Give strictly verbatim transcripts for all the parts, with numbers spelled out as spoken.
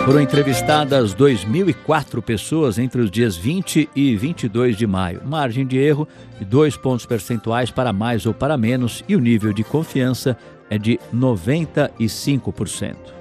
Foram entrevistadas dois mil e quatro pessoas entre os dias vinte e vinte e dois de maio. Margem de erro de dois pontos percentuais para mais ou para menos e o nível de confiança é de noventa e cinco por cento.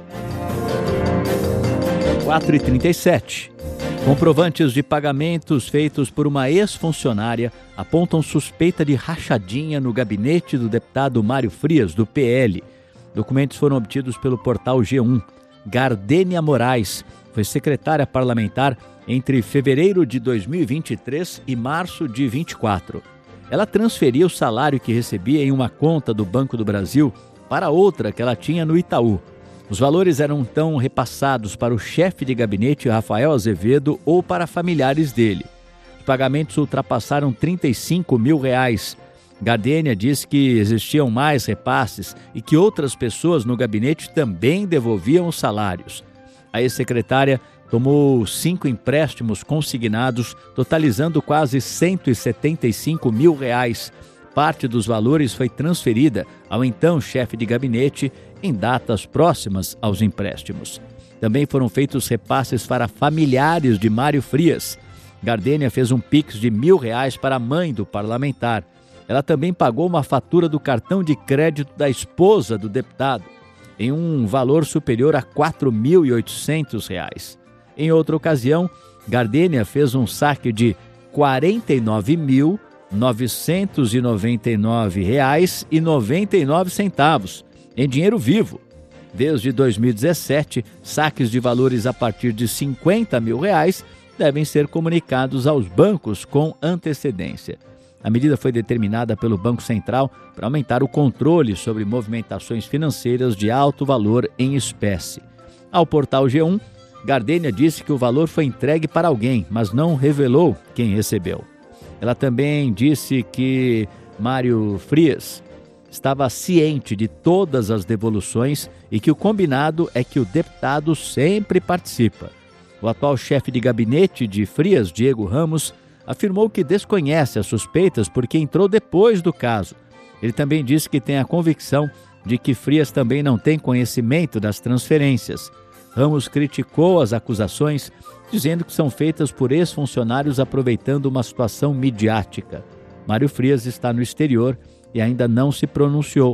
quatro e trinta e sete. Comprovantes de pagamentos feitos por uma ex-funcionária apontam suspeita de rachadinha no gabinete do deputado Mário Frias, do P L. Documentos foram obtidos pelo portal G um. Gardênia Moraes foi secretária parlamentar entre fevereiro de dois mil e vinte e três e março de vinte e quatro. Ela transferia o salário que recebia em uma conta do Banco do Brasil para outra que ela tinha no Itaú. Os valores eram então repassados para o chefe de gabinete Rafael Azevedo ou para familiares dele. Os pagamentos ultrapassaram trinta e cinco mil reais. Gardênia disse que existiam mais repasses e que outras pessoas no gabinete também devolviam os salários. A ex-secretária tomou cinco empréstimos consignados, totalizando quase cento e setenta e cinco mil reais. Parte dos valores foi transferida ao então chefe de gabinete em datas próximas aos empréstimos. Também foram feitos repasses para familiares de Mário Frias. Gardênia fez um pix de mil reais para a mãe do parlamentar. Ela também pagou uma fatura do cartão de crédito da esposa do deputado, em um valor superior a quatro mil e oitocentos reais. Em outra ocasião, Gardênia fez um saque de quarenta e nove mil novecentos e noventa e nove reais e noventa e nove centavos, em dinheiro vivo. Desde dois mil e dezessete, saques de valores a partir de cinquenta mil reais devem ser comunicados aos bancos com antecedência. A medida foi determinada pelo Banco Central para aumentar o controle sobre movimentações financeiras de alto valor em espécie. Ao portal G um, Gardênia disse que o valor foi entregue para alguém, mas não revelou quem recebeu. Ela também disse que Mário Frias estava ciente de todas as devoluções e que o combinado é que o deputado sempre participa. O atual chefe de gabinete de Frias, Diego Ramos, afirmou que desconhece as suspeitas porque entrou depois do caso. Ele também disse que tem a convicção de que Frias também não tem conhecimento das transferências. Ramos criticou as acusações, dizendo que são feitas por ex-funcionários aproveitando uma situação midiática. Mário Frias está no exterior e ainda não se pronunciou.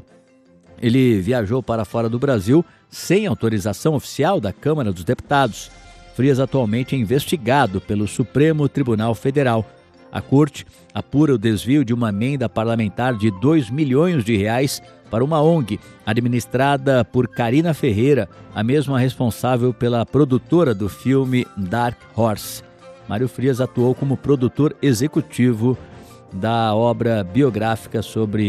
Ele viajou para fora do Brasil sem autorização oficial da Câmara dos Deputados. Frias atualmente é investigado pelo Supremo Tribunal Federal. A corte apura o desvio de uma emenda parlamentar de dois milhões de reais para uma O N G administrada por Carina Ferreira, a mesma responsável pela produtora do filme Dark Horse. Mário Frias atuou como produtor executivo da obra biográfica sobre